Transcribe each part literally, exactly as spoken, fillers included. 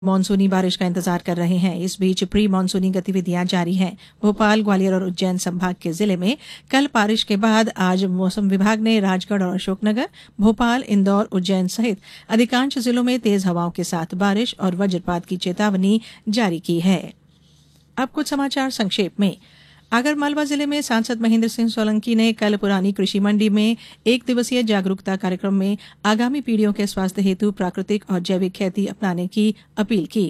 मानसूनी बारिश का इंतजार कर रहे हैं। इस बीच प्री मानसूनी गतिविधियां जारी हैं। भोपाल, ग्वालियर और उज्जैन संभाग के जिले में कल बारिश के बाद आज मौसम विभाग ने राजगढ़ और अशोकनगर, भोपाल, इंदौर, उज्जैन सहित अधिकांश जिलों में तेज हवाओं के साथ बारिश और वज्रपात की चेतावनी जारी की है। अब कुछ समाचार संक्षेप में। आगरमालवा जिले में सांसद महेंद्र सिंह सोलंकी ने कल पुरानी कृषि मंडी में एक दिवसीय जागरूकता कार्यक्रम में आगामी पीढ़ियों के स्वास्थ्य हेतु प्राकृतिक और जैविक खेती अपनाने की अपील की।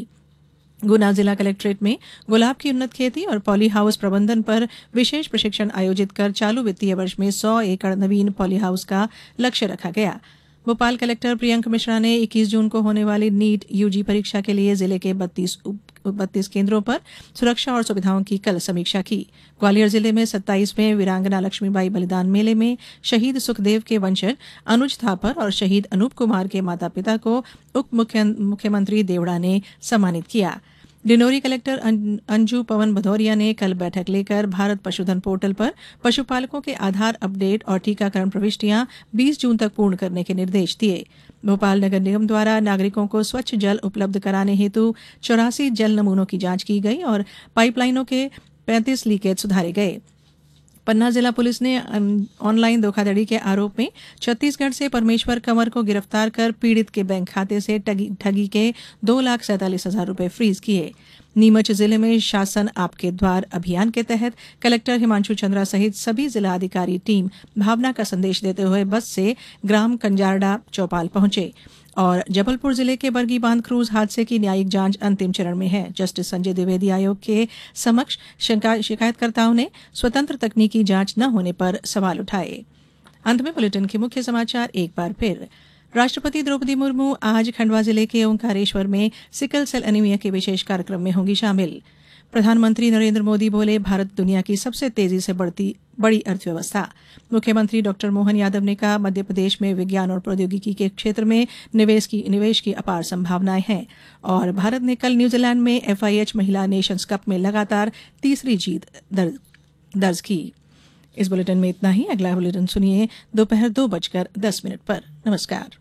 गुना जिला कलेक्ट्रेट में गुलाब की उन्नत खेती और पॉली हाउस प्रबंधन पर विशेष प्रशिक्षण आयोजित कर चालू वित्तीय वर्ष में सौ एकड़ नवीन पॉली हाउस का लक्ष्य रखा गया। भोपाल कलेक्टर प्रियंक मिश्रा ने इक्कीस जून को होने वाली नीट यूजी परीक्षा के लिए जिले के बत्तीस बत्तीस केंद्रों पर सुरक्षा और सुविधाओं की कल समीक्षा की। ग्वालियर जिले में सत्ताईसवें वीरांगना लक्ष्मीबाई बलिदान मेले में शहीद सुखदेव के वंशज अनुज थापर और शहीद अनूप कुमार के माता पिता को उप मुख्यमंत्री देवड़ा ने सम्मानित किया। डिंडोरी कलेक्टर अंजू पवन भदौरिया ने कल बैठक लेकर भारत पशुधन पोर्टल पर पशुपालकों के आधार अपडेट और टीकाकरण प्रविष्टियां बीस जून तक पूर्ण करने के निर्देश दिए। भोपाल नगर निगम द्वारा नागरिकों को स्वच्छ जल उपलब्ध कराने हेतु चौरासी जल नमूनों की जांच की गई और पाइपलाइनों के पैंतीस लीकेज सुधारे गए। पन्ना जिला पुलिस ने ऑनलाइन धोखाधड़ी के आरोप में छत्तीसगढ़ से परमेश्वर कंवर को गिरफ्तार कर पीड़ित के बैंक खाते से ठगी के दो लाख सैंतालीस हजार रुपए फ्रीज किए। नीमच जिले में शासन आपके द्वार अभियान के तहत कलेक्टर हिमांशु चंद्रा सहित सभी जिला अधिकारी टीम भावना का संदेश देते हुए बस से ग्राम कंजारडा चौपाल पहुंचे। और जबलपुर जिले के बरगी बांध क्रूज हादसे की न्यायिक जांच अंतिम चरण में है। जस्टिस संजय द्विवेदी आयोग के समक्ष शिकायतकर्ताओं ने स्वतंत्र तकनीकी जांच न होने पर सवाल उठाए। अंत में बुलेटिन के मुख्य समाचार एक बार फिर। राष्ट्रपति द्रौपदी मुर्मू आज खंडवा जिले के ओंकारेश्वर में सिकल सेल एनीमिया के विशेष कार्यक्रम में होंगी शामिल। प्रधानमंत्री नरेंद्र मोदी बोले, भारत दुनिया की सबसे तेजी से बढ़ती बड़ी अर्थव्यवस्था। मुख्यमंत्री डॉक्टर मोहन यादव ने कहा, मध्य प्रदेश में विज्ञान और प्रौद्योगिकी के क्षेत्र में निवेश की निवेश की अपार संभावनाएं हैं। और भारत ने कल न्यूजीलैंड में एफआईएच महिला नेशंस कप में लगातार तीसरी जीत दर्ज, दर्ज की। इस बुलेटिन में इतना ही। अगला बुलेटिन सुनिए दोपहर दो बजकर दस मिनट पर। नमस्कार।